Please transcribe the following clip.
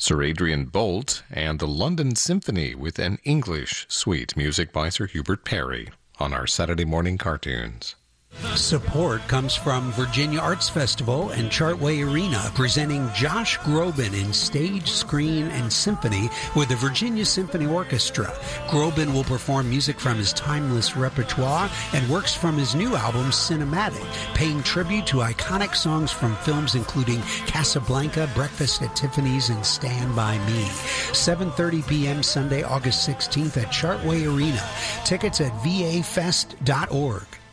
Sir Adrian Bolt and the London Symphony with an English suite, music by Sir Hubert Parry, on our Saturday morning cartoons. Support comes from Virginia Arts Festival and Chartway Arena, presenting Josh Groban in stage, screen, and symphony with the Virginia Symphony Orchestra. Groban will perform music from his timeless repertoire and works from his new album, Cinematic, paying tribute to iconic songs from films including Casablanca, Breakfast at Tiffany's, and Stand By Me. 7:30 p.m. Sunday, August 16th at Chartway Arena. Tickets at vafest.org.